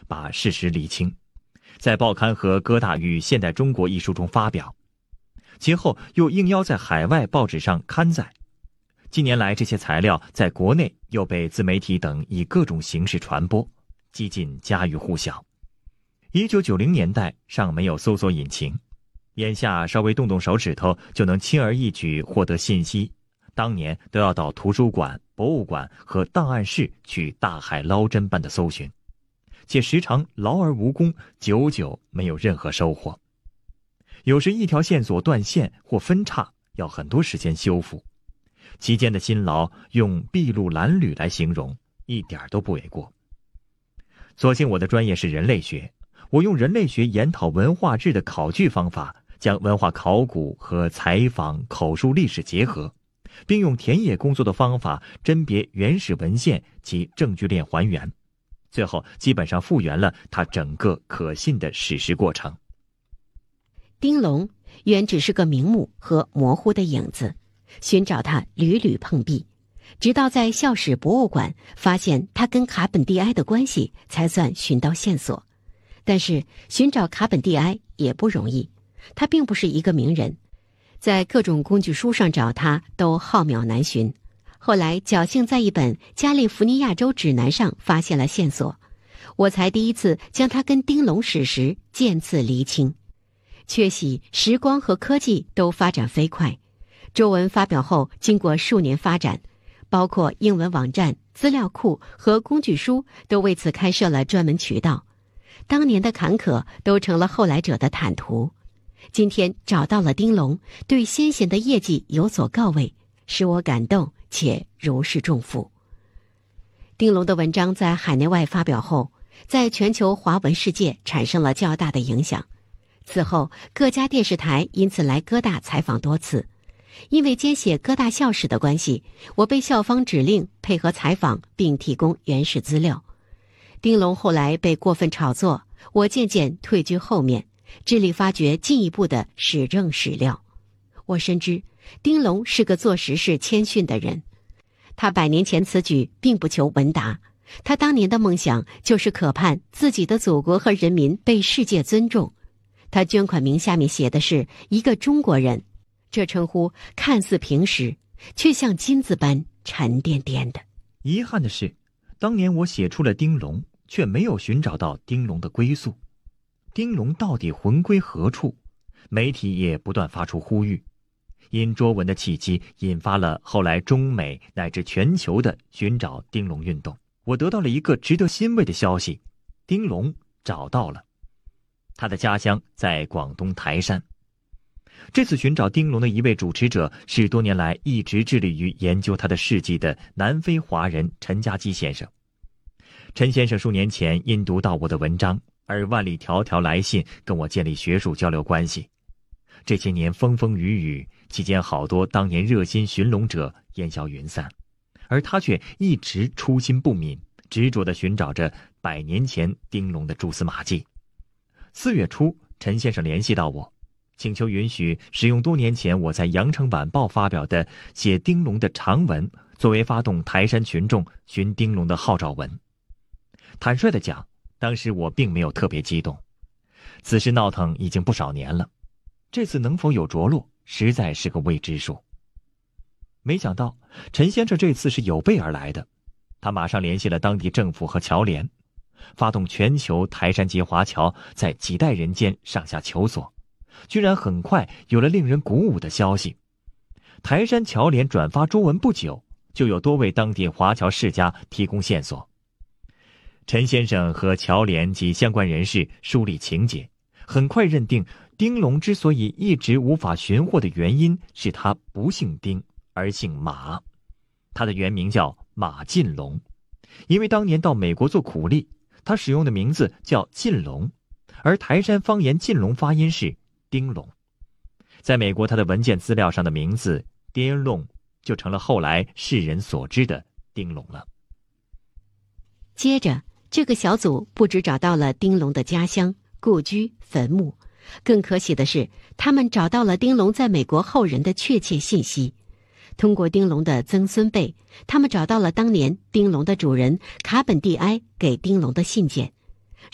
把事实厘清，在报刊和《哥大与现代中国》一书中发表，其后又应邀在海外报纸上刊载。近年来，这些材料在国内又被自媒体等以各种形式传播，几近家喻户晓。1990年代尚没有搜索引擎，眼下稍微动动手指头就能轻而易举获得信息，当年都要到图书馆、博物馆和档案室去大海捞针般的搜寻，且时常劳而无功，久久没有任何收获。有时一条线索断线或分叉，要很多时间修复，其间的辛劳用筚路蓝缕来形容，一点都不为过。所幸我的专业是人类学，我用人类学研讨文化志的考据方法，将文化考古和采访口述历史结合，并用田野工作的方法甄别原始文献及证据链还原，最后基本上复原了它整个可信的史实过程。 丁龙原只是个名目和模糊的影子，寻找他屡屡碰壁，直到在校史博物馆发现他跟卡本蒂埃的关系，才算寻到线索。但是寻找卡本蒂埃也不容易，他并不是一个名人，在各种工具书上找他都浩渺难寻。后来侥幸在一本加利福尼亚州指南上发现了线索，我才第一次将他跟丁龙史实渐次厘清。却喜时光和科技都发展飞快，周文发表后经过数年发展，包括英文网站、资料库和工具书都为此开设了专门渠道，当年的坎坷都成了后来者的坦途。今天找到了丁龙，对先贤的业绩有所告慰，使我感动且如释重负。丁龙的文章在海内外发表后，在全球华文世界产生了较大的影响。此后各家电视台因此来哥大采访多次，因为兼写哥大校史的关系，我被校方指令配合采访并提供原始资料。丁龙后来被过分炒作，我渐渐退居后面，致力发掘进一步的史证史料。我深知丁龙是个做实事谦逊的人，他100年前此举并不求闻达，他当年的梦想就是渴盼自己的祖国和人民被世界尊重。他捐款名下面写的是一个中国人，这称呼看似平实，却像金子般沉甸甸的。 遗憾的是，当年我写出了丁龙，却没有寻找到丁龙的归宿。丁龙到底魂归何处？媒体也不断发出呼吁。因捉文的契机，引发了后来中美乃至全球的寻找丁龙运动。我得到了一个值得欣慰的消息：丁龙找到了。他的家乡在广东台山。这次寻找丁龙的一位主持者是多年来一直致力于研究他的事迹的南非华人陈家基先生。陈先生数年前因读到我的文章而万里迢迢来信跟我建立学术交流关系。这些年风风雨雨期间，好多当年热心寻龙者烟消云散，而他却一直初心不泯，执着地寻找着100年前丁龙的蛛丝马迹。4月初，陈先生联系到我，请求允许使用多年前我在《羊城晚报》发表的写丁龙的长文，作为发动台山群众寻丁龙的号召文。坦率地讲，当时我并没有特别激动，此事闹腾已经不少年了，这次能否有着落，实在是个未知数。没想到陈先生这次是有备而来的，他马上联系了当地政府和侨联，发动全球台山节华侨在几代人间上下求索，居然很快有了令人鼓舞的消息。台山侨联转发桌文不久，就有多位当地华侨世家提供线索。陈先生和侨联及相关人士梳理情节，很快认定丁龙之所以一直无法寻获的原因是他不姓丁而姓马。他的原名叫马进龙，因为当年到美国做苦力，他使用的名字叫进龙，而台山方言进龙发音是丁龙。在美国，他的文件资料上的名字丁龙就成了后来世人所知的丁龙了。 接着这个小组不只找到了丁龙的家乡、故居、坟墓，更可喜的是他们找到了丁龙在美国后人的确切信息。通过丁龙的曾孙辈，他们找到了当年丁龙的主人卡本蒂埃给丁龙的信件，